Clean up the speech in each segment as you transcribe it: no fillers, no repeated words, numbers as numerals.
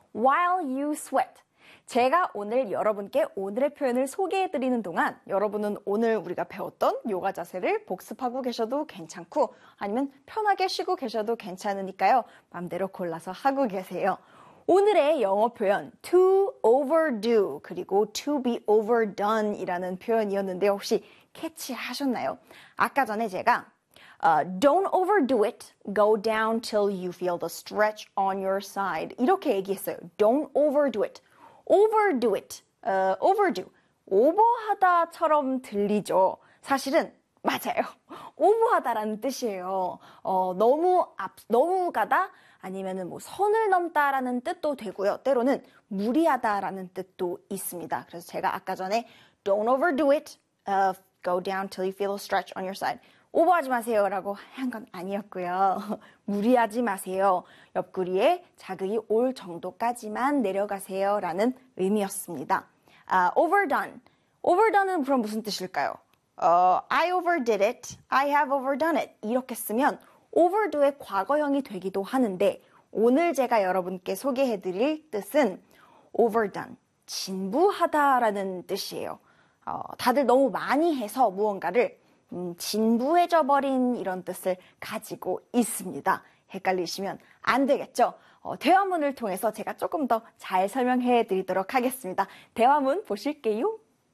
while you sweat. 제가 오늘 여러분께 오늘의 표현을 소개해드리는 동안 여러분은 오늘 우리가 배웠던 요가 자세를 복습하고 계셔도 괜찮고 아니면 편하게 쉬고 계셔도 괜찮으니까요. 맘대로 골라서 하고 계세요. 오늘의 영어 표현 to overdo 그리고 to be overdone 이라는 표현이었는데요. 혹시 캐치하셨나요? 아까 전에 제가 don't overdo it, go down till you feel the stretch on your side 이렇게 얘기했어요. Don't overdo it. overdo it, overdo, 오버하다처럼 들리죠. 사실은 맞아요. 오버하다라는 뜻이에요. 너무 가다 아니면은 뭐 선을 넘다라는 뜻도 되고요. 때로는 무리하다라는 뜻도 있습니다. 그래서 제가 아까 전에 don't overdo it, go down till you feel a stretch on your side. 오버하지 마세요라고 한 건 아니었고요. 무리하지 마세요. 옆구리에 자극이 올 정도까지만 내려가세요라는 의미였습니다. overdone. overdone은 그럼 무슨 뜻일까요? I overdid it. I have overdone it. 이렇게 쓰면 overdo의 과거형이 되기도 하는데 오늘 제가 여러분께 소개해드릴 뜻은 overdone. 진부하다라는 뜻이에요. 다들 너무 많이 해서 무언가를 진부해져 버린 이런 뜻을 가지고 있습니다. 헷갈리시면 안 되겠죠? 대화문을 통해서 제가 조금 더 잘 설명해 드리도록 하겠습니다. 대화문 보실게요.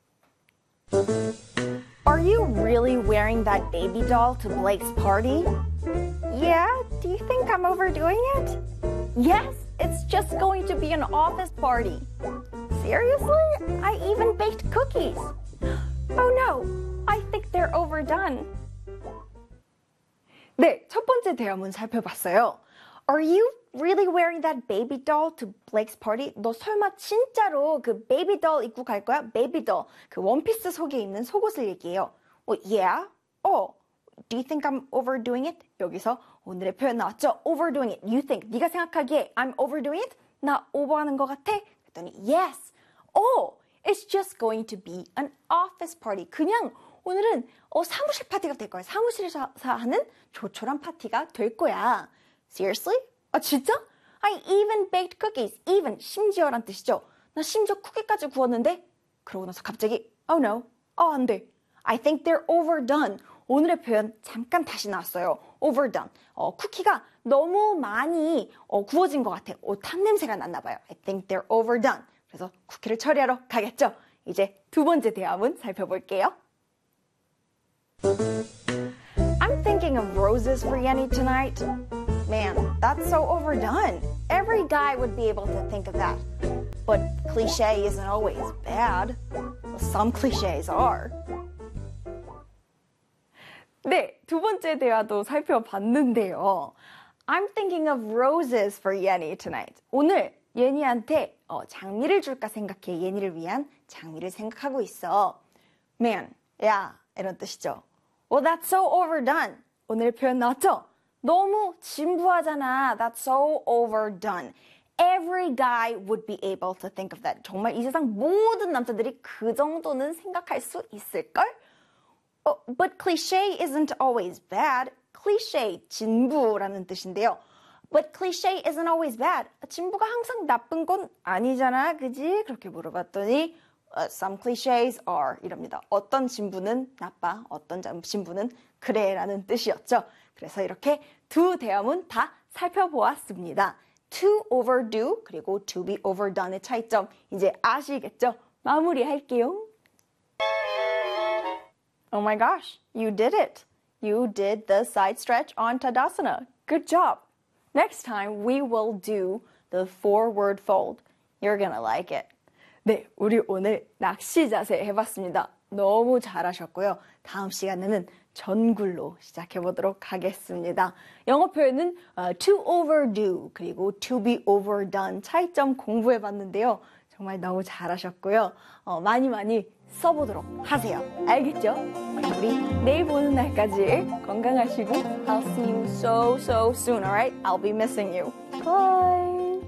Are you really wearing that baby doll to Blake's party? Yeah, do you think I'm overdoing it? Yes, it's just going to be an office party. Seriously? I even baked cookies. Oh no, I think they're overdone. 네, 첫 번째 대화문 살펴봤어요. Are you really wearing that baby doll to Blake's party? 너 설마 진짜로 그 baby doll 입고 갈 거야? baby doll, 그 원피스 속에 있는 속옷을 얘기해요. Yeah? Do you think I'm overdoing it? 여기서 오늘의 표현 나왔죠? overdoing it. You think, 네가 생각하기에 I'm overdoing it? 나 오버하는 것 같아? 그랬더니 yes. It's just going to be an office party. 그냥 오늘은 사무실 파티가 될 거야. 사무실에서 하는 조촐한 파티가 될 거야. Seriously? 진짜? I even baked cookies. even, 심지어란 뜻이죠. 나 심지어 쿠키까지 구웠는데 그러고 나서 갑자기 oh no, 안 돼. I think they're overdone. 오늘의 표현 잠깐 다시 나왔어요. overdone. 쿠키가 너무 많이 구워진 것 같아. 탕 냄새가 났나 봐요. I think they're overdone. 그래서 쿠키를 처리하러 가겠죠. 이제 두 번째 대화문 살펴볼게요. I'm thinking of roses for Yenny tonight. Man, that's so overdone. Every guy would be able to think of that. But cliché isn't always bad. Well, some clichés are. 네, 두 번째 대화도 살펴봤는데요. I'm thinking of roses for Yenny tonight. 오늘 예니한테 장미를 줄까 생각해. 예니를 위한 장미를 생각하고 있어. Man, 야, 이런 뜻이죠. Well, that's so overdone. 오늘 표현 나왔죠? 너무 진부하잖아. That's so overdone. Every guy would be able to think of that. 정말 이 세상 모든 남자들이 그 정도는 생각할 수 있을걸? But cliché isn't always bad. cliché, 진부라는 뜻인데요. But cliché isn't always bad. 진부가 항상 나쁜 건 아니잖아, 그지? 그렇게 물어봤더니 some clichés are 이럽니다. 어떤 진부는 나빠, 어떤 진부는 그래라는 뜻이었죠. 그래서 이렇게 두 대화문 다 살펴보았습니다. to overdo 그리고 to be overdone의 차이점 이제 아시겠죠? 마무리할게요. Oh my gosh, you did it. You did the side stretch on Tadasana. Good job. Next time we will do the forward fold. You're gonna like it. 네, 우리 오늘 낚시 자세 해봤습니다. 너무 잘하셨고요. 다음 시간에는 전굴로 시작해보도록 하겠습니다. 영어 표현은 to overdo 그리고 to be overdone 차이점 공부해봤는데요. 정말 너무 잘하셨고요. 많이 써보도록 하세요. 알겠죠? 그럼 우리 내일 보는 날까지 건강하시고 I'll see you so soon, alright? I'll be missing you. Bye!